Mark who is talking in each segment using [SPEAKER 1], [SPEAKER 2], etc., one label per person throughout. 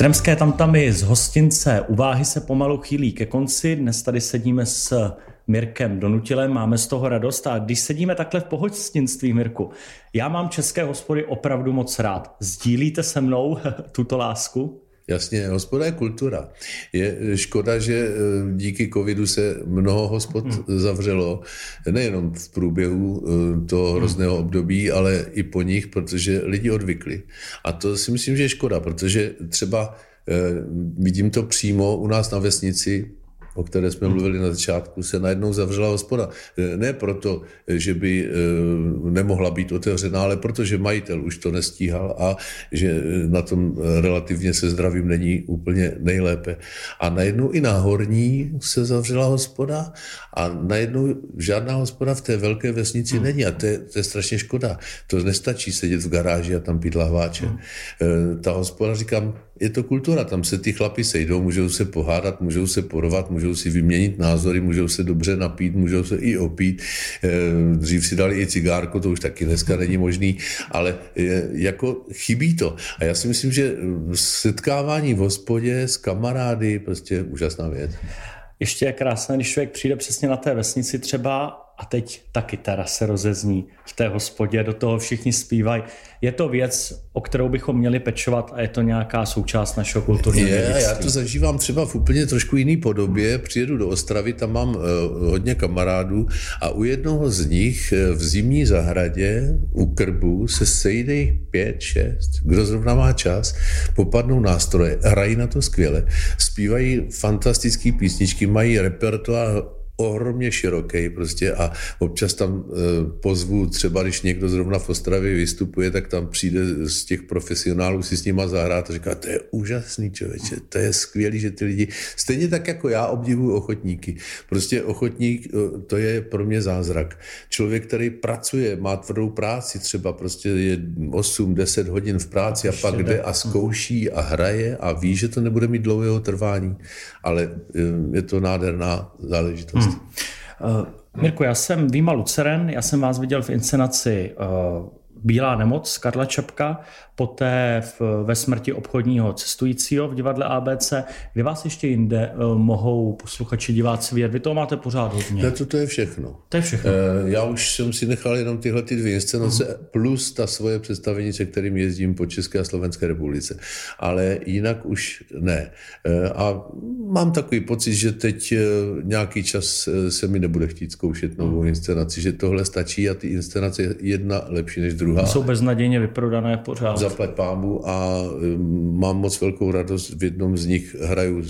[SPEAKER 1] Tremské tamtamy z hostince U váhy se pomalu chýlí ke konci. Dnes tady sedíme s Mirkem Donutilem, máme z toho radost a když sedíme takhle v pohostinství, Mirku, já mám české hospody opravdu moc rád. Sdílíte se mnou tuto lásku?
[SPEAKER 2] Jasně, hospoda je kultura. Je škoda, že díky covidu se mnoho hospod zavřelo, nejenom v průběhu toho hrozného období, ale i po nich, protože lidi odvykli. A to si myslím, že je škoda, protože třeba vidím to přímo u nás na vesnici, o které jsme mluvili na začátku, se najednou zavřela hospoda. Ne proto, že by nemohla být otevřená, ale protože majitel už to nestíhal a že na tom relativně se zdravím není úplně nejlépe. A najednou i na Horní se zavřela hospoda a najednou žádná hospoda v té velké vesnici není. A to je strašně škoda. To nestačí sedět v garáži a tam pít lahváče. Ta hospoda, říkám, je to kultura, tam se ty chlapi sejdou, můžou se pohádat, můžou se porovat, můžou si vyměnit názory, můžou se dobře napít, můžou se i opít. Dřív si dali i cigárko, to už taky dneska není možný, ale jako chybí to. A já si myslím, že setkávání v hospodě s kamarády prostě úžasná věc.
[SPEAKER 1] Ještě je krásné, když člověk přijde přesně na té vesnici třeba a teď ta kytara se rozezní v té hospodě, do toho všichni zpívají. Je to věc, o kterou bychom měli pečovat a je to nějaká součást našeho kulturního dědictví.
[SPEAKER 2] Já to zažívám třeba v úplně trošku jiný podobě. Přijedu do Ostravy, tam mám hodně kamarádů a u jednoho z nich v zimní zahradě u krbu se sejde 5, 6, kdo zrovna má čas, popadnou nástroje, hrají na to skvěle, zpívají fantastické písničky, mají repertoár ohromně široký prostě a občas tam pozvu, třeba když někdo zrovna v Ostravě vystupuje, tak tam přijde z těch profesionálů si s nima zahrát a říká, to je úžasný, člověče, to je skvělý, že ty lidi, stejně tak jako já obdivuju ochotníky. Prostě ochotník, to je pro mě zázrak. Člověk, který pracuje, má tvrdou práci, třeba prostě je 8-10 hodin v práci a pak jde a zkouší a hraje a ví, že to nebude mít dlouhého trvání, ale je to nádherná záležitost.
[SPEAKER 1] Mirku, já jsem Výma Luceren, já jsem vás viděl v inscenaci Bílá nemoc Karla Čapka, poté ve Smrti obchodního cestujícího v divadle ABC. Kde vás ještě jinde mohou posluchači, diváci vidět? Vy toho máte pořád hodně.
[SPEAKER 2] To je všechno.
[SPEAKER 1] To je všechno.
[SPEAKER 2] Já už jsem si nechal jenom tyhle 2 inscenace plus ta svoje představení, se kterým jezdím po České a Slovenské republice. Ale jinak už ne. A mám takový pocit, že teď nějaký čas se mi nebude chtít zkoušet novou inscenaci, že tohle stačí a ty inscenace jedna lepší než druhá.
[SPEAKER 1] Jsou beznadějně vyprodané pořád.
[SPEAKER 2] Zaplať pámu a mám moc velkou radost. V jednom z nich hraju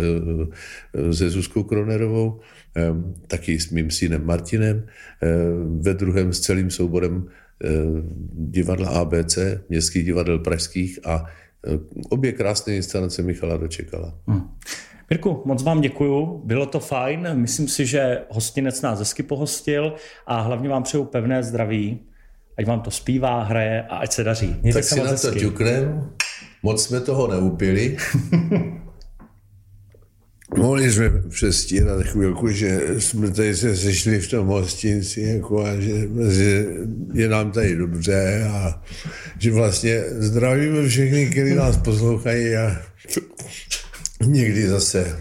[SPEAKER 2] se Zuzkou Kronerovou, taky s mým synem Martinem, ve druhém s celým souborem divadla ABC, městských divadel pražských a obě krásné inscenace Michala Dočekala.
[SPEAKER 1] Mirku, moc vám děkuju, bylo to fajn, myslím si, že hostinec nás hezky pohostil a hlavně vám přeju pevné zdraví. Ať vám to zpívá, hraje a ať se daří.
[SPEAKER 2] Tak si na to ťuknem, moc jsme toho neupili. Mohli jsme přestírat chvilku, že jsme tady se sešli v tom hostinci jako a že je nám tady dobře a že vlastně zdravíme všechny, kteří nás poslouchají a někdy zase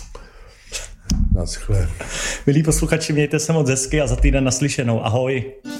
[SPEAKER 2] naschle.
[SPEAKER 1] Milí posluchači, mějte se moc hezky a za týden naslyšenou. Ahoj.